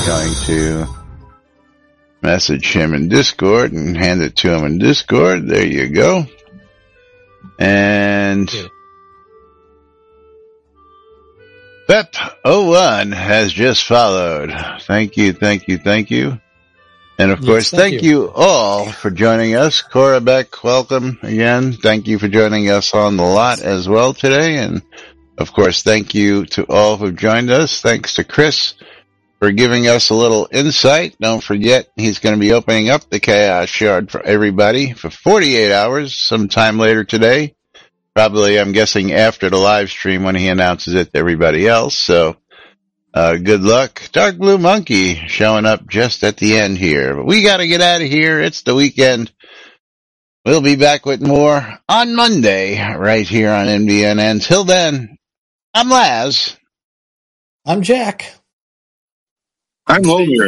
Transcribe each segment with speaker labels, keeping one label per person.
Speaker 1: going to message him in Discord and hand it to him in Discord. There you go. And Pep01 has just followed. Thank you. And of course, thank you all for joining us. Cora Beck, welcome again. Thank you for joining us on the lot as well today. And of course, thank you to all who've joined us. Thanks to Chris for giving us a little insight. Don't forget, he's going to be opening up the Chaos Shard for everybody for 48 hours sometime later today. Probably, I'm guessing, after the live stream when he announces it to everybody else. So, good luck. Dark Blue Monkey showing up just at the end here. But we got to get out of here. It's the weekend. We'll be back with more on Monday right here on NBN. Until then, I'm Laz.
Speaker 2: I'm Jack.
Speaker 3: I'm Logan.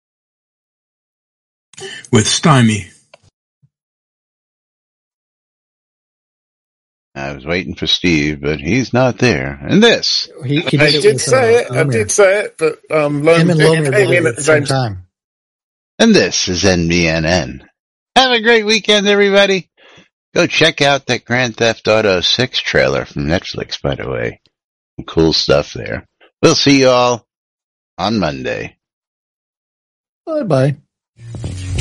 Speaker 4: With Stymie.
Speaker 1: I was waiting for Steve, but he's not there. And this.
Speaker 2: I
Speaker 3: did say it, but
Speaker 2: Logan came in at the same time.
Speaker 1: And this is NBNN. Have a great weekend, everybody. Go check out that Grand Theft Auto 6 trailer from Netflix, by the way. Some cool stuff there. We'll see you all on Monday.
Speaker 2: Bye-bye.